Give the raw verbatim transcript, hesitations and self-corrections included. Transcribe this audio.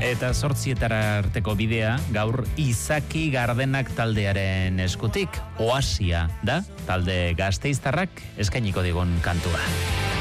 Eta zortzietara arteko bidea gaur Izaki Gardenak taldearen eskutik. Oasia da, talde gasteiztarrak eskainiko digun kantua.